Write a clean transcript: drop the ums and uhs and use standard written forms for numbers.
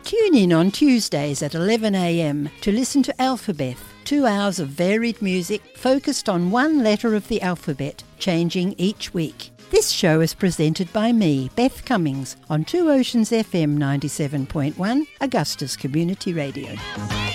Tune in on Tuesdays at 11 a.m. to listen to Alphabet, 2 hours of varied music focused on one letter of the alphabet, changing each week. This show is presented by me, Beth Cummings, on 2 Oceans FM 97.1, Augusta's Community Radio.